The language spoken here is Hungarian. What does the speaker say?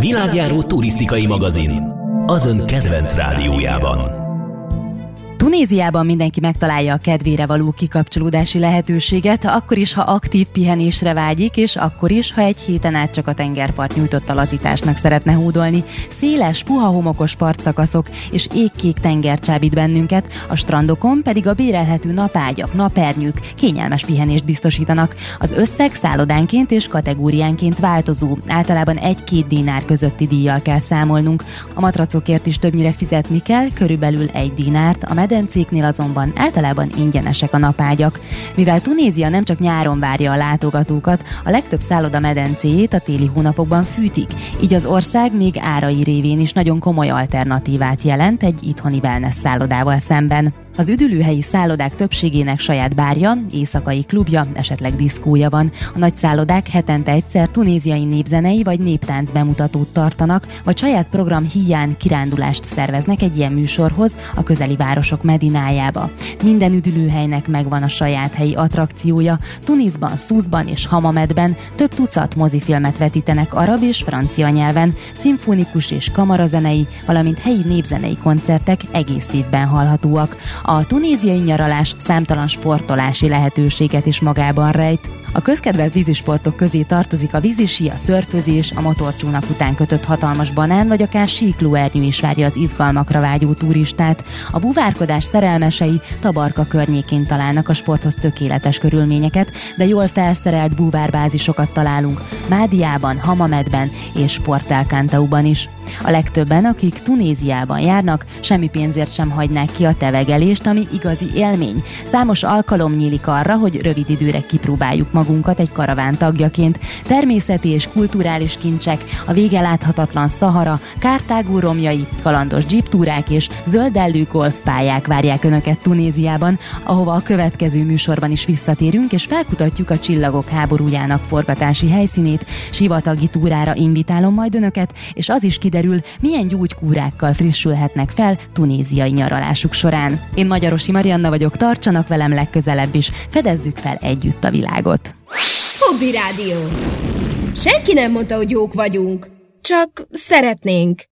Világjáró turisztikai magazin az ön kedvenc rádiójában. Tunéziában mindenki megtalálja a kedvére való kikapcsolódási lehetőséget, akkor is, ha aktív pihenésre vágyik, és akkor is, ha egy héten át csak a tengerpart nyújtotta lazításnak szeretne hódolni. Széles, puha homokos partszakaszok és égkék tenger csábít bennünket, a strandokon pedig a bérelhető napágyak, napernyők kényelmes pihenést biztosítanak. Az összeg szállodánként és kategóriánként változó, általában 1-2 dinár közötti díjjal kell számolnunk. A matracokért is többnyire fizetni kell, körülbelül 1 dinárt, a medencéknél azonban általában ingyenesek a napágyak. Mivel Tunézia nem csak nyáron várja a látogatókat, a legtöbb szálloda medencéjét a téli hónapokban fűtik, így az ország még árai révén is nagyon komoly alternatívát jelent egy itthoni wellness szállodával szemben. Az üdülőhelyi szállodák többségének saját bárja, éjszakai klubja, esetleg diszkója van. A nagy szállodák hetente egyszer tunéziai népzenei vagy néptánc bemutatót tartanak, vagy saját program híján kirándulást szerveznek egy ilyen műsorhoz a közeli városok Medinájába. Minden üdülőhelynek megvan a saját helyi attrakciója. Tunisban, Szúzban és Hamamedben több tucat mozifilmet vetítenek arab és francia nyelven, szimfonikus és kamarazenei, valamint helyi népzenei koncertek egész évben hallhatóak. A tunéziai nyaralás számtalan sportolási lehetőséget is magában rejt. A közkedvelt vízisportok közé tartozik a vízisi, a szörfözés, a motorcsónak után kötött hatalmas banán, vagy akár síklóernyő is várja az izgalmakra vágyó turistát. A búvárkodás szerelmesei Tabarka környékén találnak a sporthoz tökéletes körülményeket, de jól felszerelt búvárbázisokat találunk Mádiában, Hamamedben és Port El Kantauban is. A legtöbben, akik Tunéziában járnak, semmi pénzért sem hagynák ki a tevegelést, ami igazi élmény. Számos alkalom nyílik arra, hogy rövid időre kipróbáljuk magunkat egy karaván tagjaként. Természeti és kulturális kincsek, a vége láthatatlan Szahara, Kartágó romjai, kalandos jeeptúrák és zöldellő golfpályák várják Önöket Tunéziában, ahova a következő műsorban is visszatérünk, és felkutatjuk a Csillagok háborújának forgatási helyszínét. Sivatagi túrára invitálom majd Önöket, és az is kiderül, milyen gyógykúrákkal frissülhetnek fel tunéziai nyaralásuk során. Én Magyarosi Marianna vagyok, tartsanak velem legközelebb is, fedezzük fel együtt a világot. Hobby Rádió. Senki nem mondta, hogy jók vagyunk, csak szeretnénk.